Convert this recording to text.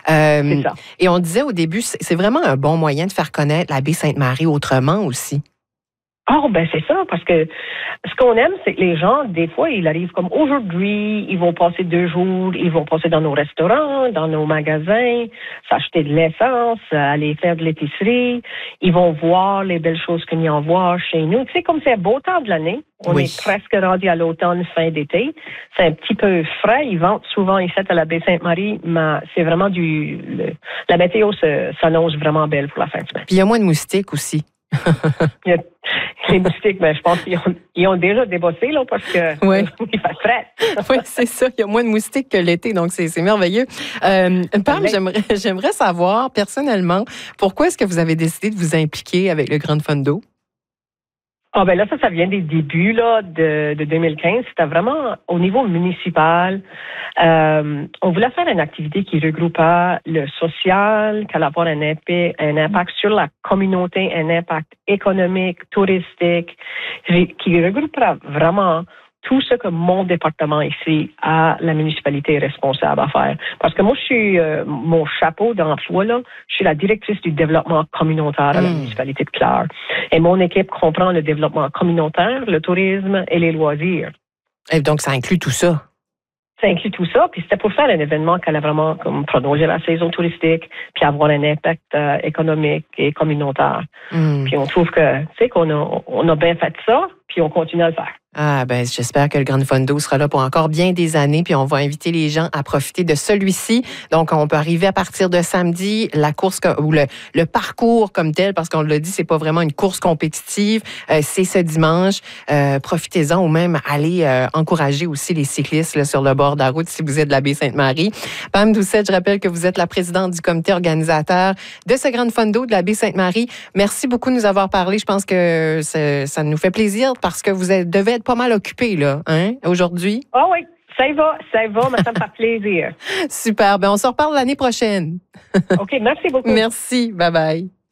C'est ça. Et on disait au début, c'est vraiment un bon moyen de faire connaître la baie Sainte-Marie autrement aussi. Oh, ben c'est ça, parce que ce qu'on aime, c'est que les gens, des fois, ils arrivent comme aujourd'hui, ils vont passer 2 jours, ils vont passer dans nos restaurants, dans nos magasins, s'acheter de l'essence, aller faire de l'épicerie. Ils vont voir les belles choses qu'il y en voit chez nous. Tu sais, comme c'est beau temps de l'année, on est presque rendu à l'automne, fin d'été. C'est un petit peu frais. Ils vendent souvent ici à la baie Sainte-Marie, mais c'est vraiment la météo s'annonce vraiment belle pour la fin de semaine. Puis il y a moins de moustiques aussi. Les moustiques, ben, je pense qu'ils ont déjà débossé, là, parce que il fait frais. Oui, c'est ça. Il y a moins de moustiques que l'été, donc c'est merveilleux. Pam, j'aimerais savoir, personnellement, pourquoi est-ce que vous avez décidé de vous impliquer avec le Grand Fund d'eau? Ah ben là, ça vient des débuts là de 2015. C'était vraiment au niveau municipal. On voulait faire une activité qui regroupait le social, qui allait avoir un impact sur la communauté, un impact économique, touristique, qui regroupera vraiment tout ce que mon département ici à la municipalité est responsable à faire. Parce que moi, je suis mon chapeau d'emploi, là, je suis la directrice du développement communautaire à la municipalité de Clare. Et mon équipe comprend le développement communautaire, le tourisme et les loisirs. Et donc, ça inclut tout ça? Ça inclut tout ça, puis c'était pour faire un événement qui allait vraiment comme prolonger la saison touristique, puis avoir un impact économique et communautaire. Puis on trouve que, tu sais, qu'on a bien fait ça, puis on continue à le faire. Ah, ben, j'espère que le Grand Fund d'eau sera là pour encore bien des années, puis on va inviter les gens à profiter de celui-ci. Donc, on peut arriver à partir de samedi, la course ou le parcours comme tel, parce qu'on l'a dit, c'est pas vraiment une course compétitive. C'est ce dimanche. Profitez-en ou même allez encourager aussi les cyclistes là, sur le bord de la route si vous êtes de la baie Sainte-Marie. Pam Doucette, je rappelle que vous êtes la présidente du comité organisateur de ce Grand Fund d'eau de la baie Sainte-Marie. Merci beaucoup de nous avoir parlé. Je pense que ça nous fait plaisir parce que vous devez être pas mal occupé, là, hein, aujourd'hui? Ah oui, ça y va, mais ça me fait plaisir. Super. Ben, on se reparle l'année prochaine. OK, merci beaucoup. Merci. Bye-bye.